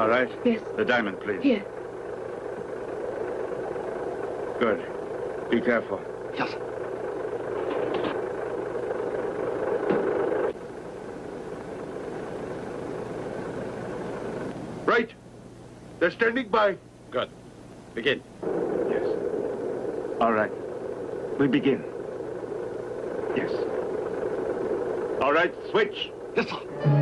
All right? Yes. The diamond, please. Here. Good. Be careful. Yes, sir. Right. They're standing by. Good. Begin. Yes. All right. We begin. Yes. All right, switch. Yes, sir.